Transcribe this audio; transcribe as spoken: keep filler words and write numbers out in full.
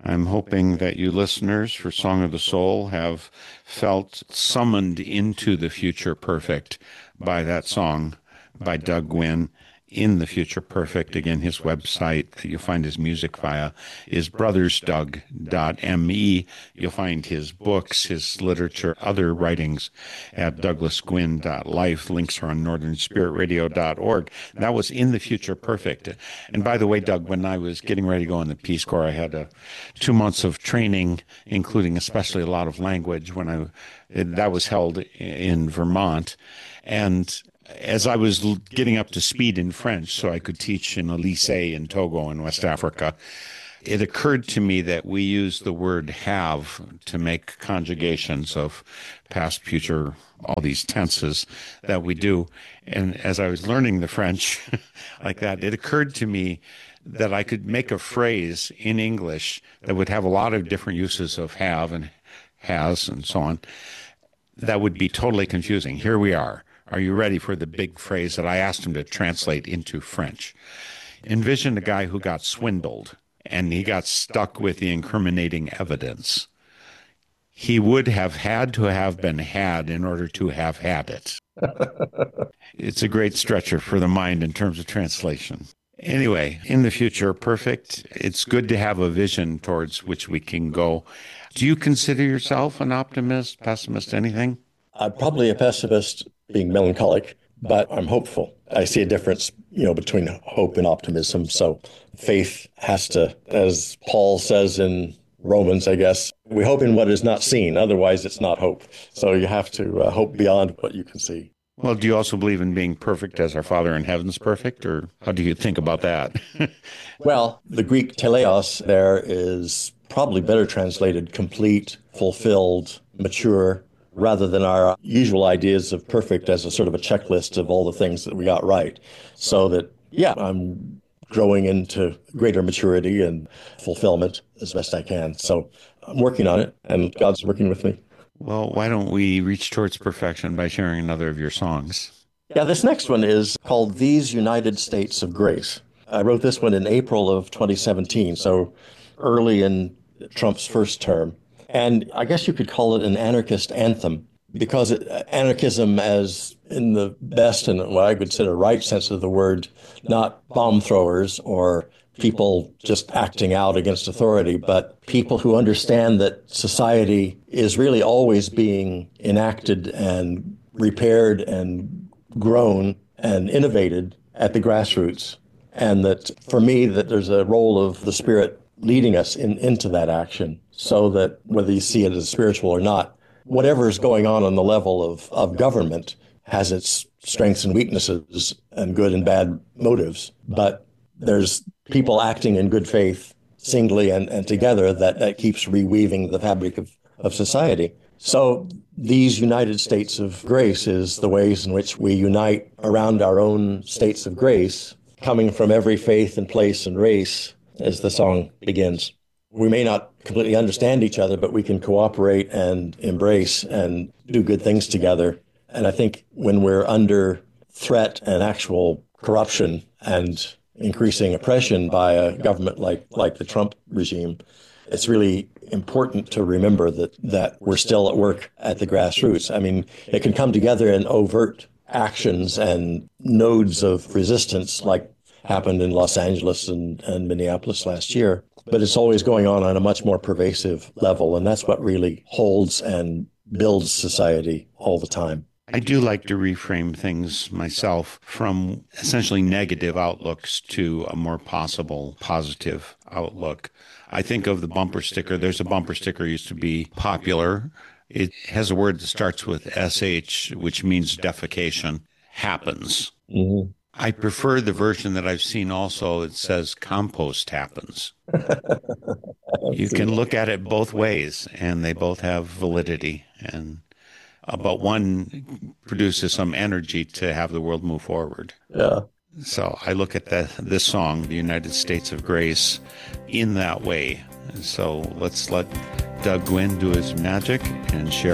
I'm hoping that you listeners for Song of the Soul have felt summoned into the future perfect by that song by Doug Gwynn. In the Future Perfect. Again, his website that you'll find his music via is brothers doug dot m e. You'll find his books, his literature, other writings at douglas gwynn dot life. Links are on northern spirit radio dot org. That was In the Future Perfect. And by the way, Doug, when I was getting ready to go in the Peace Corps, I had a, two months of training, including especially a lot of language, when I that was held in Vermont. And as I was getting up to speed in French so I could teach in a lycée in Togo in West Africa, it occurred to me that we use the word have to make conjugations of past, future, all these tenses that we do. And as I was learning the French like that, it occurred to me that I could make a phrase in English that would have a lot of different uses of have and has and so on that would be totally confusing. Here we are. Are you ready for the big phrase that I asked him to translate into French? Envision a guy who got swindled and he got stuck with the incriminating evidence. He would have had to have been had in order to have had it. It's a great stretcher for the mind in terms of translation. Anyway, In the Future Perfect, it's good to have a vision towards which we can go. Do you consider yourself an optimist, pessimist, anything? I'm probably a pessimist, being melancholic, but I'm hopeful. I see a difference, you know, between hope and optimism. So faith has to, as Paul says in Romans, I guess, we hope in what is not seen. Otherwise, it's not hope. So you have to uh, hope beyond what you can see. Well, do you also believe in being perfect as our Father in heaven's perfect, or how do you think about that? Well, the Greek teleos there is probably better translated complete, fulfilled, mature, rather than our usual ideas of perfect as a sort of a checklist of all the things that we got right. So that, yeah, I'm growing into greater maturity and fulfillment as best I can. So I'm working on it, and God's working with me. Well, why don't we reach towards perfection by sharing another of your songs? Yeah, this next one is called These United States of Grace. I wrote this one in April of twenty seventeen, so early in Trump's first term. And I guess you could call it an anarchist anthem, because it, anarchism, as in the best and what I would consider right sense of the word, not bomb throwers or people just acting out against authority, but people who understand that society is really always being enacted and repaired and grown and innovated at the grassroots. And that for me, that there's a role of the Spirit leading us in, into that action, so that whether you see it as spiritual or not, whatever is going on on the level of, of government has its strengths and weaknesses and good and bad motives. But there's people acting in good faith singly and, and together that, that keeps reweaving the fabric of, of society. So these United States of Grace is the ways in which we unite around our own states of grace, coming from every faith and place and race, as the song begins. We may not completely understand each other, but we can cooperate and embrace and do good things together. And I think when we're under threat and actual corruption and increasing oppression by a government like, like the Trump regime, it's really important to remember that, that we're still at work at the grassroots. I mean, it can come together in overt actions and nodes of resistance like happened in Los Angeles and, and Minneapolis last year, but it's always going on on a much more pervasive level, and that's what really holds and builds society all the time. I do like to reframe things myself from essentially negative outlooks to a more possible positive outlook. I think of the bumper sticker. There's a bumper sticker used to be popular. It has a word that starts with S H, which means defecation, happens. Mm-hmm. I prefer the version that I've seen also. It says compost happens. You can look at it both ways, and they both have validity. And uh, but one produces some energy to have the world move forward. Yeah. So I look at the, this song, The United States of Grace, in that way. And so let's let Doug Gwynn do his magic and share